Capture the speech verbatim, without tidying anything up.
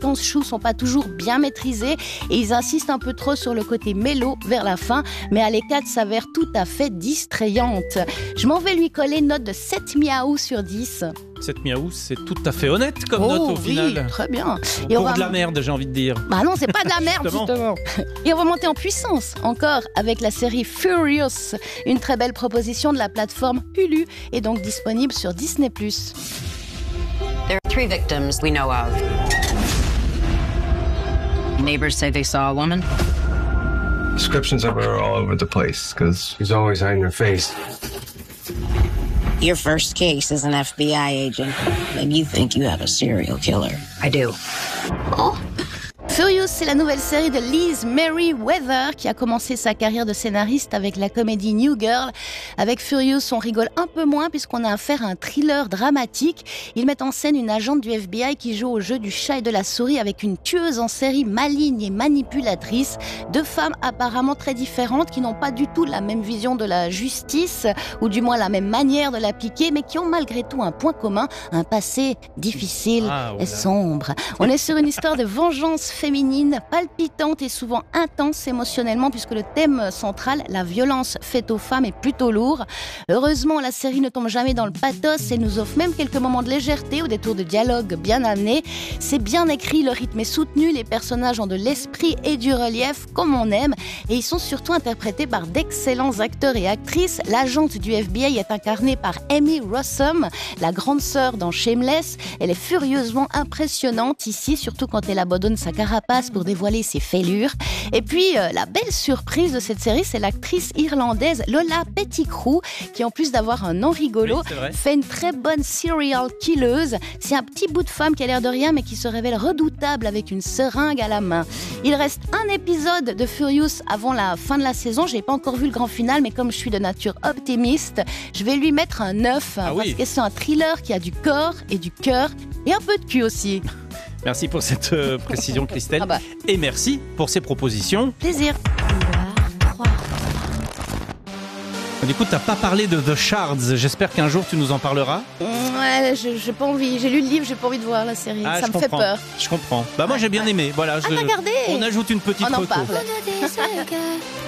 séquences chou sont pas toujours bien maîtrisées et ils insistent un peu trop sur le côté mélo vers la fin, mais Alécate s'avère tout à fait distrayante. Je m'en vais lui coller une note de sept miaou sur dix. sept miaou, c'est tout à fait honnête comme oh, note au oui, final. Très bien. Et Pour on va... de la merde, j'ai envie de dire. Bah non, c'est pas de la merde justement. Et on va monter en puissance encore avec la série Furious, une très belle proposition de la plateforme Hulu et donc disponible sur Disney plus. There are three victims we know of. Neighbors say they saw a woman. Descriptions of her are all over the place because she's always hiding her face. Your first case as an F B I agent. Maybe you think you have a serial killer. I do. Oh. Furious, c'est la nouvelle série de Liz Meriwether qui a commencé sa carrière de scénariste avec la comédie New Girl. Avec Furious, on rigole un peu moins puisqu'on a affaire à un thriller dramatique. Ils mettent en scène une agente du F B I qui joue au jeu du chat et de la souris avec une tueuse en série maligne et manipulatrice. Deux femmes apparemment très différentes qui n'ont pas du tout la même vision de la justice ou du moins la même manière de l'appliquer, mais qui ont malgré tout un point commun, un passé difficile ah, et sombre. On est sur une histoire de vengeance féminine, palpitante et souvent intense émotionnellement puisque le thème central, la violence faite aux femmes, est plutôt lourd. Heureusement, la série ne tombe jamais dans le pathos et nous offre même quelques moments de légèreté ou des tours de dialogue bien amenés. C'est bien écrit, le rythme est soutenu, les personnages ont de l'esprit et du relief comme on aime et ils sont surtout interprétés par d'excellents acteurs et actrices. L'agente du F B I est incarnée par Amy Rossum, la grande sœur dans Shameless. Elle est furieusement impressionnante ici, surtout quand elle abandonne sa carapace pour dévoiler ses fêlures. Et puis, euh, la belle surprise de cette série, c'est l'actrice irlandaise Lola Pettigrew, qui en plus d'avoir un nom rigolo, oui, fait une très bonne serial killeuse. C'est un petit bout de femme qui a l'air de rien, mais qui se révèle redoutable avec une seringue à la main. Il reste un épisode de Furious avant la fin de la saison. J'ai pas encore vu le grand final, mais comme je suis de nature optimiste, je vais lui mettre un neuf, ah, parce oui. que c'est un thriller qui a du corps et du cœur, et un peu de cul aussi. Merci pour cette euh, précision, Christelle. Ah bah. Et merci pour ces propositions. Plaisir. Du coup, t'as pas parlé de The Shards. J'espère qu'un jour tu nous en parleras. Ouais, je- j'ai pas envie. J'ai lu le livre, j'ai pas envie de voir la série. Ah, Ça je me fait comprends. peur. Je comprends. Bah moi j'ai bien aimé. Voilà. Ah, je- regardez. On ajoute une petite On en reco. parle.